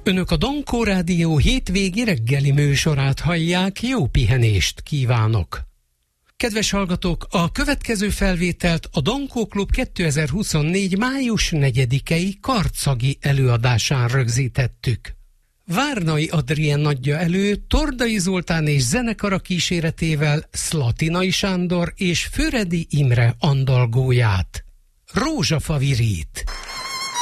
Önök a Dankó Rádió hétvégi reggeli műsorát hallják, jó pihenést kívánok! Kedves hallgatók, a következő felvételt a Dankó Klub 2024. május 4-i karcagi előadásán rögzítettük. Várnai Adrien adja elő Tordai Zoltán és zenekara kíséretével Szlatinai Sándor és Füredi Imre andalgóját. Rózsafa virít.